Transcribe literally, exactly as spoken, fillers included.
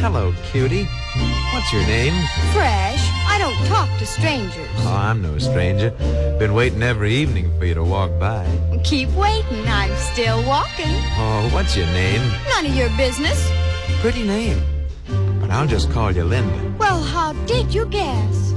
hello, cutie. What's your name? Fresh. I don't talk to strangers. Oh, I'm no stranger. Been waiting every evening for you to walk by. Keep waiting. I'm still walking. Oh, what's your name? None of your business. Pretty name. But I'll just call you Linda. Well, how did you guess?